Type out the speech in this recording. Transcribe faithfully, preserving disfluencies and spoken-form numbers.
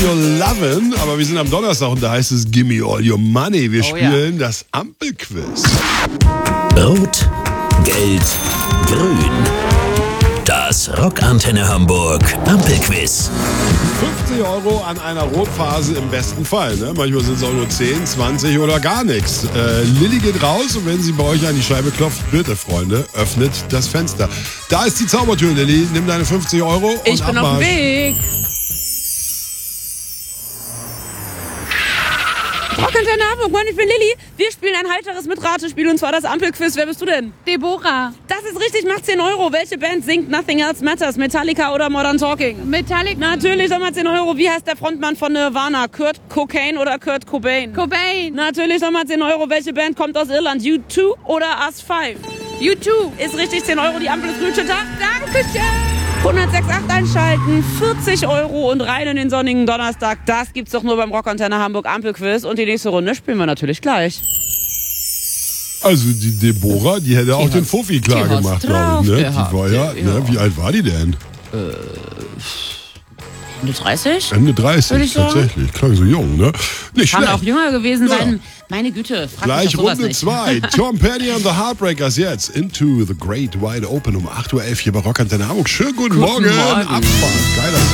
Your Lovin', aber wir sind am Donnerstag und da heißt es Gimme All Your Money. Wir Oh, spielen ja. das Ampelquiz. Rot, Gelb, Grün. Das Rockantenne Hamburg Ampelquiz. fünfzig Euro an einer Rotphase im besten Fall. Ne? Manchmal sind es auch nur zehn, zwanzig oder gar nichts. Äh, Lilly geht raus und wenn sie bei euch an die Scheibe klopft, bitte, Freunde, öffnet das Fenster. Da ist die Zaubertür, Lilly. Nimm deine fünfzig Euro und Ich bin auf dem Abmarsch. Weg. Rockantenne Hamburg, Mann, ich bin Lilly. Wir spielen ein heiteres Mitratespiel und zwar das Ampelquiz. Wer bist du denn? Deborah. Das ist richtig, macht zehn Euro. Welche Band singt Nothing Else Matters? Metallica oder Modern Talking? Metallic. Natürlich nochmal zehn Euro. Wie heißt der Frontmann von Nirvana? Kurt Cobain oder Kurt Cobain? Cobain. Natürlich nochmal zehn Euro. Welche Band kommt aus Irland? U zwei oder Us fünf? U zwei. Ist richtig, zehn Euro. Die Ampel ist grün. Schönen Tag. Dankeschön. hundertsechs Komma acht einschalten, vierzig Euro und rein in den sonnigen Donnerstag. Das gibt's doch nur beim Rockantenne Hamburg Ampelquiz. Und die nächste Runde spielen wir natürlich gleich. Also die Deborah, die hätte auch den Fuffi klar die hat's gemacht, glaube drauf ich. Ne? gehabt, Die war ja, ja. ne? Wie alt war die denn? Ende dreißig? Ende dreißig, Würde ich sagen. tatsächlich. Klang so jung, ne? Nicht Kann schlecht. auch jünger gewesen Ja. sein. Meine Güte, frag mich Gleich doch sowas Runde nicht. zwei. Tom Petty and the Heartbreakers jetzt. Into the Great Wide Open um acht Uhr elf hier bei Rockantenne Hamburg. Schönen guten, Guten Morgen. Morgen. Abfahrt. Geiler Song.